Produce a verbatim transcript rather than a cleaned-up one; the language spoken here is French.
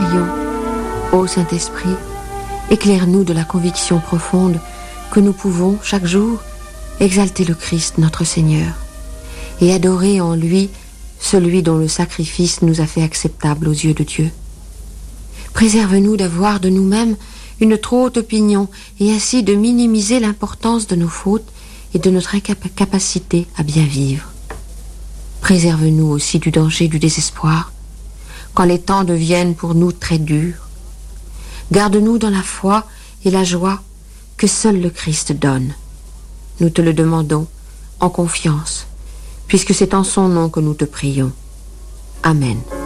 prions. Ô Saint-Esprit, éclaire-nous de la conviction profonde que nous pouvons, chaque jour, exalter le Christ, notre Seigneur, et adorer en lui celui dont le sacrifice nous a fait acceptables aux yeux de Dieu. Préserve-nous d'avoir de nous-mêmes une trop haute opinion et ainsi de minimiser l'importance de nos fautes et de notre incapacité à bien vivre. Préserve-nous aussi du danger du désespoir, quand les temps deviennent pour nous très durs. Garde-nous dans la foi et la joie que seul le Christ donne. Nous te le demandons en confiance, puisque c'est en son nom que nous te prions. Amen.